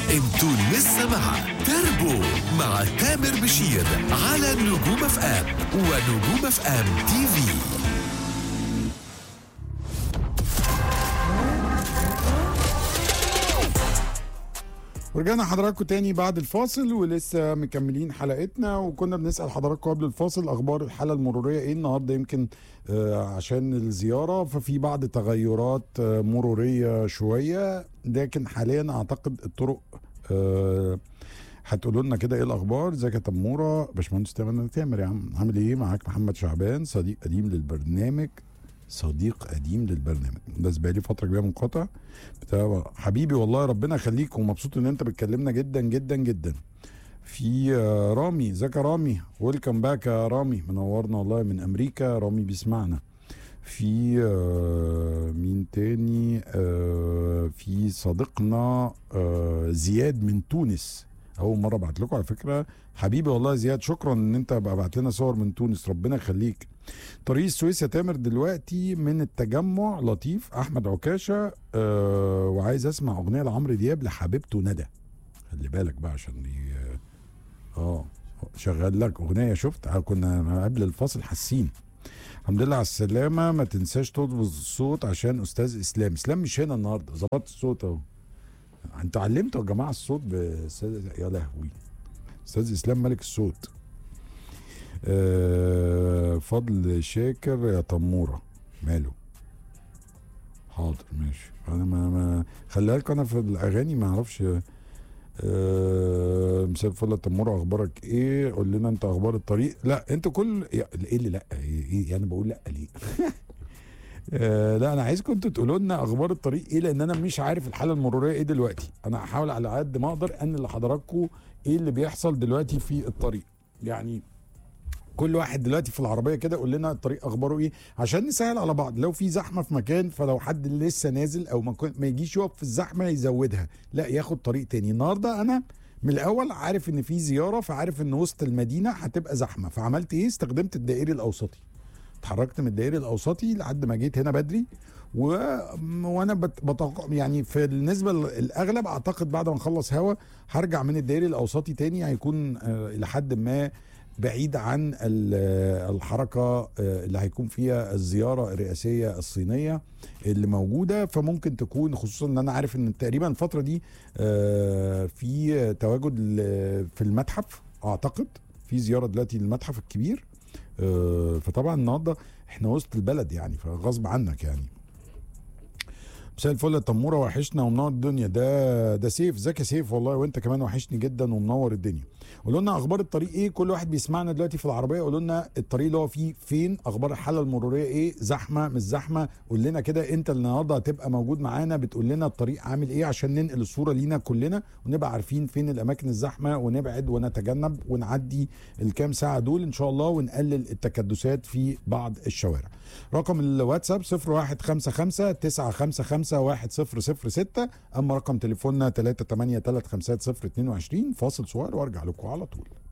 انتوا لسه مع تربو مع تامر بشير على نجوم اف ام ونجوم اف ام تي في. ورجعنا حضراتكم تاني بعد الفاصل ولسه مكملين حلقتنا، وكنا بنسأل حضراتكم قبل الفاصل اخبار الحالة المرورية ايه النهارده. يمكن عشان الزيارة ففي بعض تغيرات مرورية شوية، لكن حاليا اعتقد الطرق هتقولوا لنا كده ايه الاخبار. ازيك يا تموره؟ باشمهندس تامر يا عم، عامل ايه؟ معاك محمد شعبان، صديق قديم للبرنامج. بس بقالي فتره كبيره منقطع بتاع حبيبي، والله ربنا يخليك، ومبسوط ان انت بتكلمنا جدا جدا جدا. في رامي، ازيك يا رامي؟ ويلكم باك يا رامي، منورنا والله من امريكا. رامي بيسمعنا. في مين تاني؟ في صديقنا زياد من تونس، اول مره ابعت لكم على فكره. حبيبي والله زياد، شكرا ان انت بعت لنا صور من تونس، ربنا يخليك. طريق السويس يا تامر دلوقتي من التجمع لطيف. احمد عكاشه وعايز اسمع اغنيه لعمرو دياب لحبيبته ندى. خلي بالك بقى عشان دي شغال لك اغنيه. شفت كنا قبل الفاصل حاسين. الحمد لله على السلامه، ما تنساش تظبط الصوت عشان استاذ اسلام مش هنا النهارده. ظبطت الصوت اهو. انتوا علمتوا يا جماعه الصوت يا لهوي، استاذ اسلام ملك الصوت. فضل شاكر يا تموره، ماله؟ حاضر ماشي. انا ما خلي بالك انا في الاغاني ما اعرفش. مساء الفل يا تموره، اخبارك ايه؟ قول لنا انت اخبار الطريق. لا انت كل ايه اللي لا ايه يعني بقول لا ليه؟ لا انا عايزكم انتوا تقولوا لنا اخبار الطريق ايه، لان انا مش عارف الحاله المروريه ايه دلوقتي. انا هحاول على قد ما اقدر ان لحضراتكم ايه اللي بيحصل دلوقتي في الطريق. يعني كل واحد دلوقتي في العربيه كده قول لنا الطريق اخباره ايه، عشان نسهل على بعض. لو في زحمه في مكان، فلو حد لسه نازل او ما يجيش يقف في الزحمه يزودها، لا ياخد طريق تاني. النهارده انا من الاول عارف ان في زياره، فعارف ان وسط المدينه هتبقى زحمه، فعملت ايه؟ استخدمت الدائري الاوسطي. اتحركت من الدائري الاوسطي لحد ما جيت هنا بدري، وانا يعني في النسبه الاغلب اعتقد بعد ما نخلص هوا هرجع من الدائري الاوسطي تاني. هيكون الى حد ما بعيد عن الحركه اللي هيكون فيها الزياره الرئاسيه الصينيه اللي موجوده. فممكن تكون، خصوصا ان انا عارف ان تقريبا الفتره دي في تواجد في المتحف، اعتقد في زياره دلوقتي للمتحف الكبير. فطبعا النهارده احنا وسط البلد يعني، فغصب عنك يعني. مساء الفل يا تموره، وحشنا ومنور الدنيا. ده سيف. ازيك يا سيف؟ والله وانت كمان وحشني جدا ومنور الدنيا. قولوا لنا اخبار الطريق ايه. كل واحد بيسمعنا دلوقتي في العربيه قولوا لنا الطريق اللي هو فيه فين، اخبار الحاله المروريه ايه، زحمه مش زحمه. قول لنا كده، انت النهارده هتبقى موجود معانا بتقول لنا الطريق عامل ايه، عشان ننقل الصوره لينا كلنا ونبقى عارفين فين الاماكن الزحمه، ونبعد ونتجنب ونعدي الكام ساعه دول ان شاء الله، ونقلل التكدسات في بعض الشوارع. رقم الواتساب 0155 955 1006، اما رقم تليفوننا 3835022. فاصل صغير وارجع لكم على طول.